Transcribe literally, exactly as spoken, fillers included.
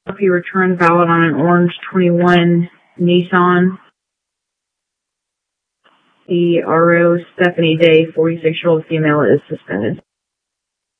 He returned valid on an orange twenty-one Nissan. The R O Stephanie Day, forty-six-year-old female, is suspended.